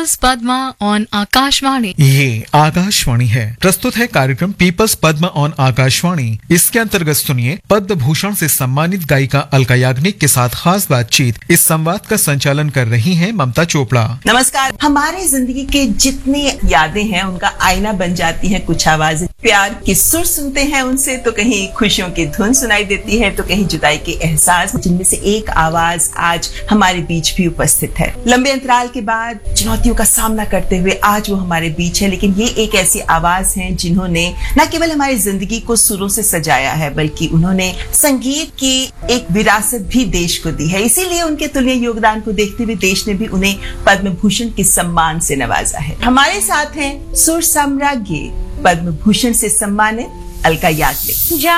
Peoples Padma on Akashvani. ये आकाशवाणी है। प्रस्तुत है कार्यक्रम पीपल्स पद्मा ऑन आकाशवाणी। इसके अंतर्गत सुनिए पद्म भूषण से सम्मानित गायिका अलका याग्निक के साथ खास बातचीत। इस संवाद का संचालन कर रही हैं ममता चोपड़ा। नमस्कार। हमारी जिंदगी के जितनी यादें हैं उनका आईना बन जाती हैं कुछ आवाजें। प्यार की सुर सुनते हैं उनसे तो कहीं खुशियों की धुन सुनाई देती है तो कहीं जुदाई के एहसास, जिनमें से एक आवाज आज हमारे बीच भी उपस्थित है। लंबे अंतराल के बाद चुनौतियों का सामना करते हुए आज वो हमारे बीच है, लेकिन ये एक ऐसी आवाज है जिन्होंने न केवल हमारी जिंदगी को सुरों से सजाया है बल्कि उन्होंने संगीत की एक विरासत भी देश को दी है। इसीलिए उनके तुल्य योगदान को देखते हुए देश ने भी उन्हें पद्म भूषण के सम्मान से नवाजा है। हमारे साथ हैं सुर साम्राज्ञी पद्म भूषण से सम्मानित अलका याग्निक।